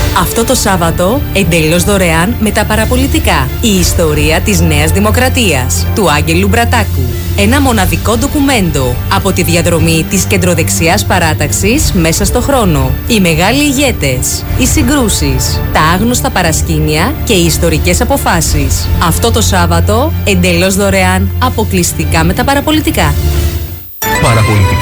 Αυτό το Σάββατο, εντελώς δωρεάν με τα παραπολιτικά. Η ιστορία της Νέας Δημοκρατίας, του Άγγελου Μπρατάκου. Ένα μοναδικό ντοκουμέντο από τη διαδρομή της κεντροδεξιάς παράταξης μέσα στο χρόνο. Οι μεγάλοι ηγέτες, οι συγκρούσεις, τα άγνωστα παρασκήνια και οι ιστορικές αποφάσεις. Αυτό το Σάββατο, εντελώς δωρεάν, αποκλειστικά με τα παραπολιτικά. Παραπολιτικά.